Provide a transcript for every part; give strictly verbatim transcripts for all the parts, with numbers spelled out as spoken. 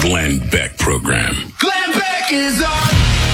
Glenn Beck Program. Glenn Beck is on.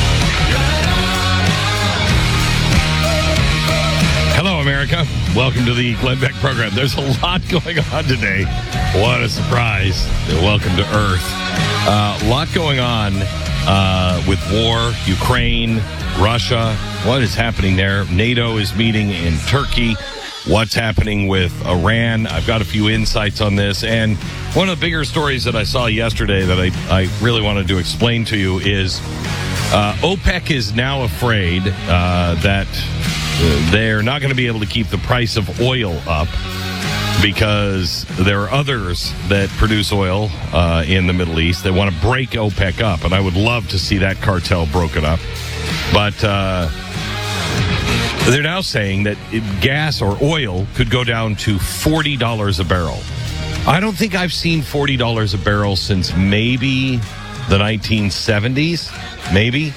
Hello, America. Welcome to the Glenn Beck Program. There's a lot going on today. What a surprise. Welcome to Earth. A uh, lot going on uh, with war, Ukraine, Russia. What is happening there? NATO is meeting in Turkey. What's happening with Iran? I've got a few insights on this. And one of the bigger stories that I saw yesterday that I, I really wanted to explain to you is uh, OPEC is now afraid uh, that they're not going to be able to keep the price of oil up because there are others that produce oil uh, in the Middle East that want to break OPEC up. And I would love to see that cartel broken up. But uh, they're now saying that gas or oil could go down to forty dollars a barrel. I don't think I've seen forty dollars a barrel since maybe the nineteen seventies, maybe.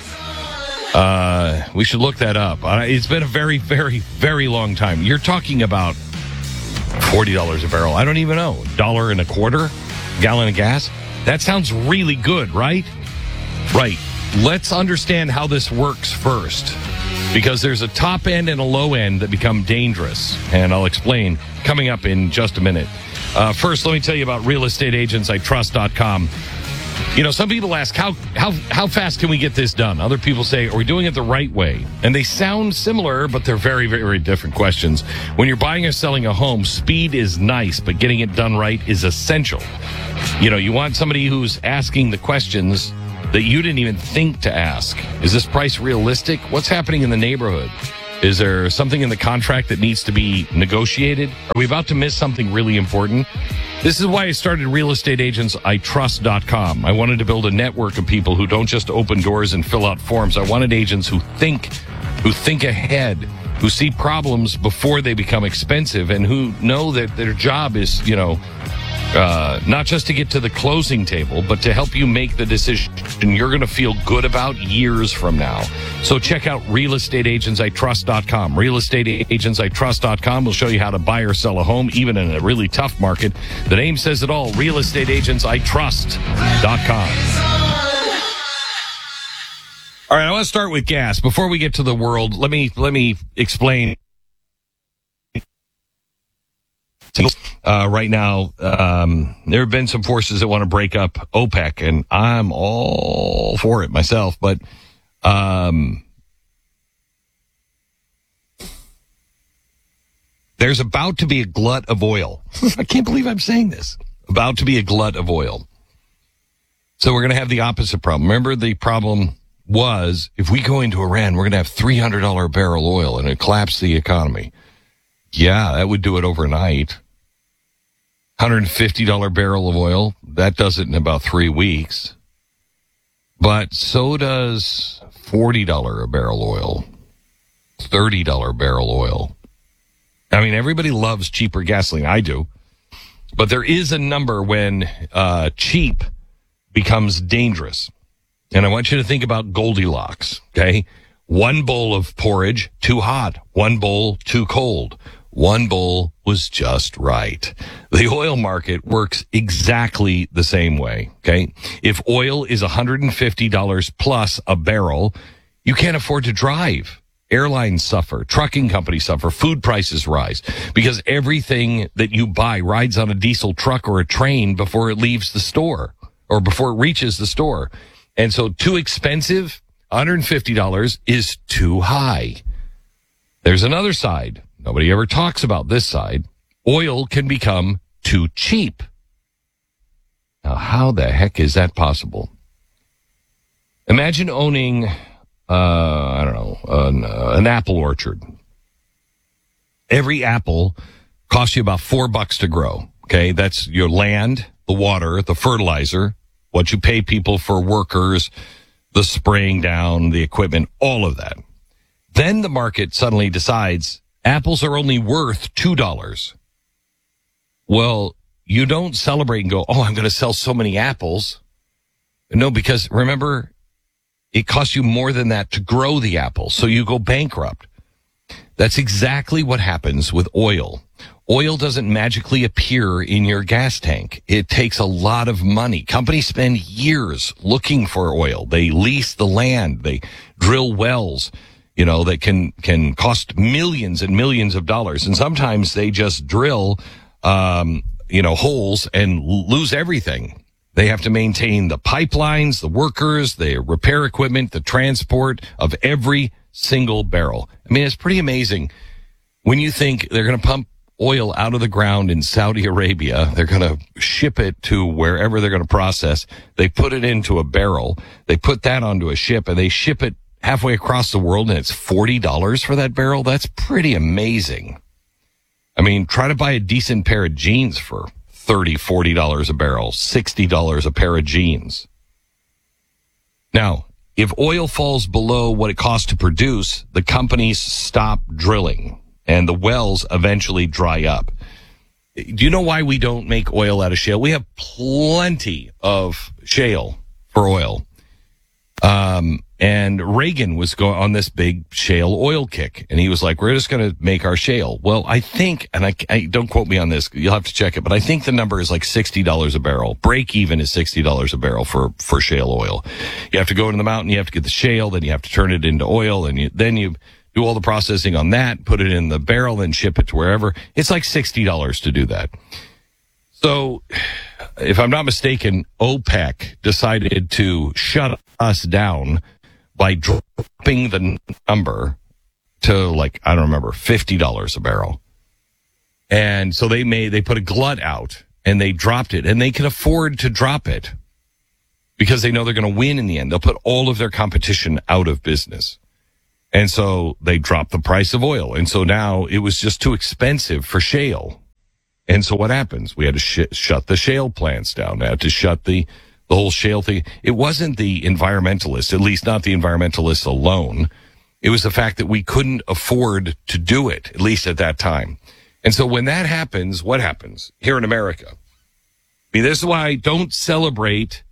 Uh, we should look that up. Uh, it's been a very, very, very long time. You're talking about forty dollars a barrel. I don't even know. Dollar and a quarter gallon of gas. That sounds really good, right? Right. Let's understand how this works first, because there's a top end and a low end that become dangerous. And I'll explain coming up in just a minute. Uh, first, let me tell you about real estate agents I trust dot com. You know, some people ask, how, how, how fast can we get this done? Other people say, are we doing it the right way? And they sound similar, but they're very, very, very different questions. When you're buying or selling a home, speed is nice, but getting it done right is essential. You know, you want somebody who's asking the questions that you didn't even think to ask. Is this price realistic? What's happening in the neighborhood? Is there something in the contract that needs to be negotiated? Are we about to miss something really important? This is why I started real estate agents I trust dot com. I wanted to build a network of people who don't just open doors and fill out forms. I wanted agents who think, who think ahead, who see problems before they become expensive, and who know that their job is, you know, uh, not just to get to the closing table, but to help you make the decision you're going to feel good about years from now. So check out real estate agents I trust dot com. real estate agents I trust dot com will show you how to buy or sell a home, even in a really tough market. The name says it all. real estate agents I trust dot com. All right, I want to start with gas. Before we get to the world, let me let me explain. Uh, right now, um, there have been some forces that want to break up OPEC, and I'm all for it myself. But um, there's about to be a glut of oil. I can't believe I'm saying this. About to be a glut of oil. So we're going to have the opposite problem. Remember, the problem was if we go into Iran, we're going to have three hundred dollars a barrel oil, and it collapsed the economy. Yeah, that would do it overnight. one hundred fifty dollars barrel of oil, that does it in about three weeks. But so does forty dollars a barrel oil, thirty dollars barrel oil. I mean, everybody loves cheaper gasoline. I do. But there is a number when uh, cheap becomes dangerous. And I want you to think about Goldilocks, okay? One bowl of porridge, too hot. One bowl, too cold. One bowl was just right. The oil market works exactly the same way, okay? If oil is one hundred fifty dollars plus a barrel, you can't afford to drive. Airlines suffer. Trucking companies suffer. Food prices rise because everything that you buy rides on a diesel truck or a train before it leaves the store or before it reaches the store. And so too expensive, one hundred fifty dollars is too high. There's another side. Nobody ever talks about this side. Oil can become too cheap. Now, how the heck is that possible? Imagine owning, uh, I don't know, an, uh, an apple orchard. Every apple costs you about four bucks to grow. Okay, that's your land, the water, the fertilizer, what you pay people for workers, the spraying down, the equipment, all of that. Then the market suddenly decides apples are only worth two dollars. Well, you don't celebrate and go, oh, I'm going to sell so many apples. No, because remember, it costs you more than that to grow the apples, so you go bankrupt. That's exactly what happens with oil. Oil doesn't magically appear in your gas tank. It takes a lot of money. Companies spend years looking for oil. They lease the land. They drill wells, you know, that can, can cost millions and millions of dollars. And sometimes they just drill, um, you know, holes and lose everything. They have to maintain the pipelines, the workers, the repair equipment, the transport of every single barrel. I mean, it's pretty amazing when you think they're going to pump oil out of the ground in Saudi Arabia. They're going to ship it to wherever they're going to process. They put it into a barrel. They put that onto a ship and they ship it halfway across the world, and it's forty dollars for that barrel. That's pretty amazing. I mean, try to buy a decent pair of jeans for thirty dollars, forty dollars a barrel, sixty dollars a pair of jeans. Now, if oil falls below what it costs to produce, the companies stop drilling and the wells eventually dry up. Do you know why we don't make oil out of shale? We have plenty of shale for oil. Um, and Reagan was going on this big shale oil kick, and he was like, we're just going to make our shale. Well, I think, and I, I don't quote me on this, you'll have to check it, but I think the number is like sixty dollars a barrel. Break even is sixty dollars a barrel for, for shale oil. You have to go into the mountain, you have to get the shale, then you have to turn it into oil, and you, then you do all the processing on that, put it in the barrel, then ship it to wherever. It's like sixty dollars to do that. So, if I'm not mistaken, OPEC decided to shut us down by dropping the number to, like, I don't remember, fifty dollars a barrel. And so they made, they put a glut out and they dropped it, and they can afford to drop it because they know they're going to win in the end. They'll put all of their competition out of business. And so they dropped the price of oil. And so now it was just too expensive for shale. And so what happens? We had to sh- shut the shale plants down. We had to shut the, the whole shale thing. It wasn't the environmentalists, at least not the environmentalists alone. It was the fact that we couldn't afford to do it, at least at that time. And so when that happens, what happens here in America? I mean, this is why I don't celebrate,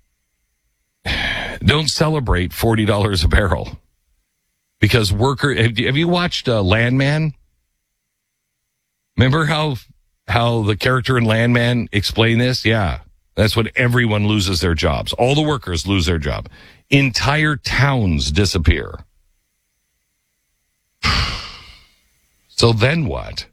don't celebrate forty dollars a barrel. Because worker, have you, have you watched uh, Landman? Remember how how the character in Landman explained this? Yeah, that's when everyone loses their jobs. All the workers lose their job. Entire towns disappear. So then what?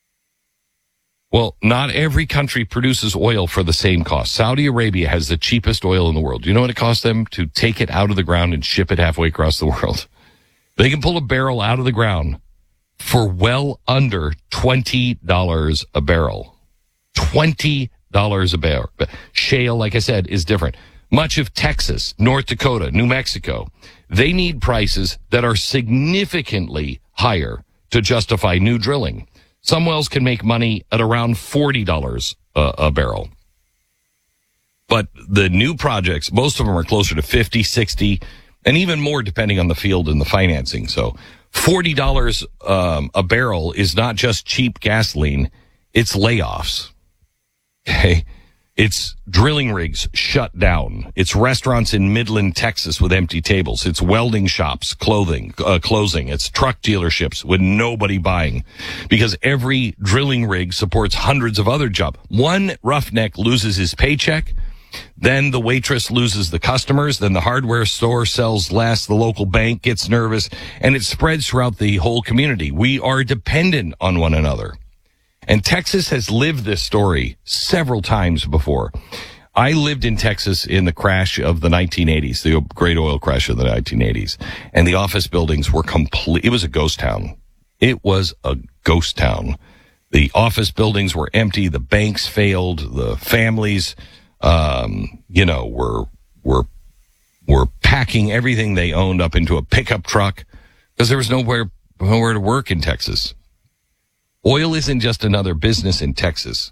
Well, not every country produces oil for the same cost. Saudi Arabia has the cheapest oil in the world. Do you know what it costs them to take it out of the ground and ship it halfway across the world? They can pull a barrel out of the ground for well under twenty dollars a barrel. twenty dollars a barrel. Shale, like I said, is different. Much of Texas, North Dakota, New Mexico, they need prices that are significantly higher to justify new drilling. Some wells can make money at around forty dollars a, a barrel. But the new projects, most of them are closer to fifty, sixty, and even more depending on the field and the financing. So forty dollars um, a barrel is not just cheap gasoline. It's layoffs. Okay. It's drilling rigs shut down. It's restaurants in Midland, Texas with empty tables. It's welding shops, clothing, uh, closing. It's truck dealerships with nobody buying because every drilling rig supports hundreds of other jobs. One roughneck loses his paycheck. Then the waitress loses the customers. Then the hardware store sells less. The local bank gets nervous, and it spreads throughout the whole community. We are dependent on one another. And Texas has lived this story several times before. I lived in Texas in the crash of the nineteen eighties, the great oil crash of the nineteen eighties. And the office buildings were complete. It was a ghost town. It was a ghost town. The office buildings were empty. The banks failed. The families, um, you know, were, were, were packing everything they owned up into a pickup truck because there was nowhere, nowhere to work in Texas. Oil isn't just another business in Texas.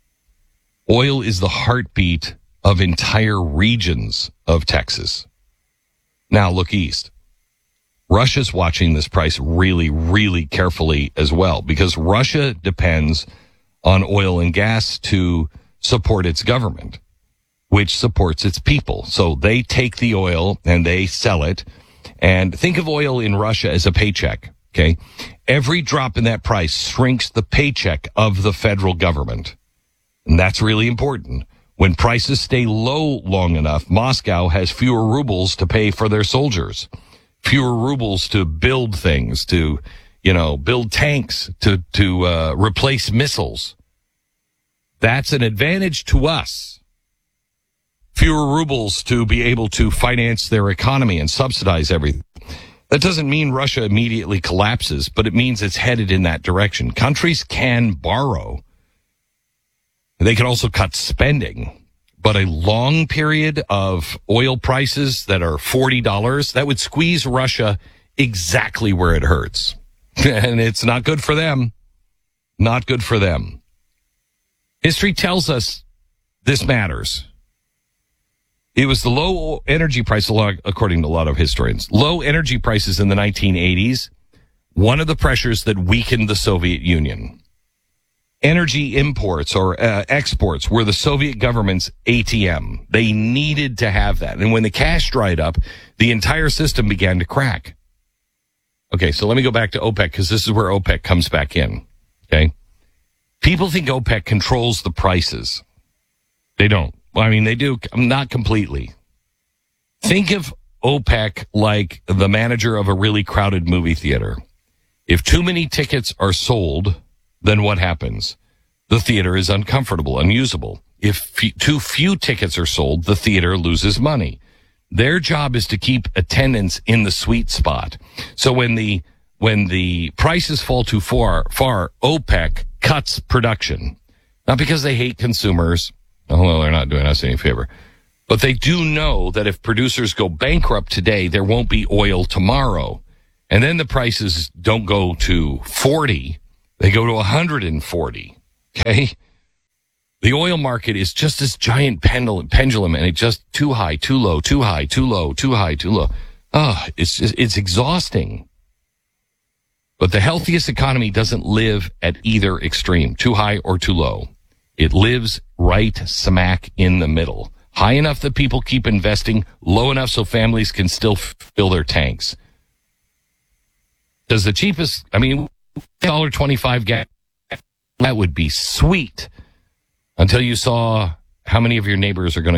Oil is the heartbeat of entire regions of Texas. Now look east. Russia's watching this price really, really carefully as well because Russia depends on oil and gas to support its government, which supports its people. So they take the oil and they sell it. And think of oil in Russia as a paycheck. Okay. Every drop in that price shrinks the paycheck of the federal government. And that's really important. When prices stay low long enough, Moscow has fewer rubles to pay for their soldiers, fewer rubles to build things, to, you know, build tanks, to, to, uh, replace missiles. That's an advantage to us. Fewer rubles to be able to finance their economy and subsidize everything. That doesn't mean Russia immediately collapses, but it means it's headed in that direction. Countries can borrow. They can also cut spending. But a long period of oil prices that are forty dollars, that would squeeze Russia exactly where it hurts. And it's not good for them. Not good for them. History tells us this matters. It was the low energy price, according to a lot of historians, low energy prices in the nineteen eighties, one of the pressures that weakened the Soviet Union. Energy imports or uh, exports were the Soviet government's A T M. They needed to have that. And when the cash dried up, the entire system began to crack. Okay, so let me go back to OPEC because this is where OPEC comes back in. Okay? People think OPEC controls the prices. They don't. Well, I mean, they do, not completely. Think of OPEC like the manager of a really crowded movie theater. If too many tickets are sold, then what happens? The theater is uncomfortable, unusable. If f- too few tickets are sold, the theater loses money. Their job is to keep attendance in the sweet spot. So when the when the prices fall too far, far, OPEC cuts production. Not because they hate consumers. Although they're not doing us any favor. But they do know that if producers go bankrupt today, there won't be oil tomorrow. And then the prices don't go to forty. They go to one hundred forty. Okay? The oil market is just this giant pendulum, pendulum and it's just too high, too low, too high, too low, too high, too low. Oh, it's just, it's exhausting. But the healthiest economy doesn't live at either extreme, too high or too low. It lives right smack in the middle. High enough that people keep investing, low enough so families can still fill their tanks. Does the cheapest, I mean, one dollar twenty-five gas, that would be sweet until you saw how many of your neighbors are going to